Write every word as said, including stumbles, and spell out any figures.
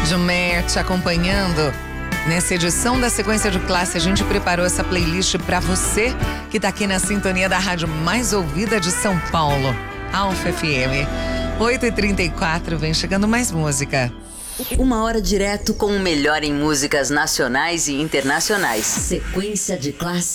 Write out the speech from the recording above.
Jumer te acompanhando. Nessa edição da Sequência de Classe, a gente preparou essa playlist para você que tá aqui na sintonia da rádio mais ouvida de São Paulo, Alfa F M. oito e trinta e quatro, vem chegando mais música. Uma hora direto com o melhor em músicas nacionais e internacionais. Sequência de Classe.